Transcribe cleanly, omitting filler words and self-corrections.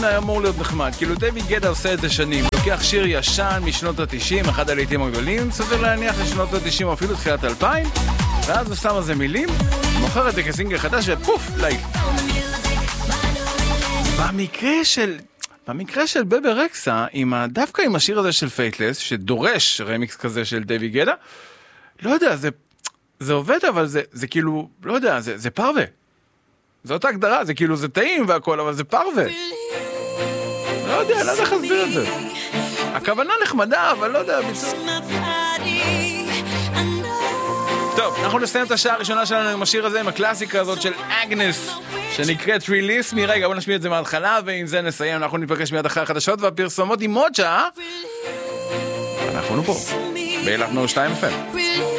אמור להיות נחמד, כאילו דיוויד גדה עושה את זה שנים, לוקח שיר ישן משנות ה-90, אחד הלעיתים הגדולים, סביר להניח לשנות ה-90 או אפילו תחילת 2000, ואז הוא שם על זה מילים, מוכר את זה כסינגל חדש ופוף, לייק. במקרה של בבה רקסה, דווקא עם השיר הזה של פייטלס, שדורש רמיקס כזה של דיוויד גדה, לא יודע, זה עובד, אבל זה כאילו, לא יודע, זה פרווה. זאת ההגדרה, זה כאילו, זה טעים והכל, אבל זה פרווה. לא יודע, לא יודע איך להסביר את זה. הכוונה נחמדה, אבל לא יודע, ביצוע. טוב, אנחנו נסיים את השעה הראשונה שלנו עם השיר הזה, עם הקלאסיקה הזאת של אגנס, שנקראת Release Me. רגע, בוא נשמיע את זה מההתחלה, ועם זה נסיים. אנחנו ניפגש מיד אחרי החדשות והפרסומות עם עוד שעה. אנחנו פה, ב-102 FM.